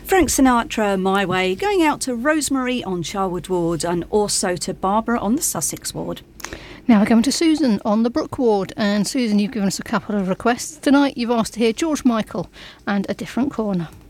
Frank Sinatra, My Way, going out to Rosemary on Charwood Ward and also to Barbara on the Sussex Ward. Now we're going to Susan on the Brook Ward. And Susan, you've given us a couple of requests. Tonight you've asked to hear George Michael and A Different Corner.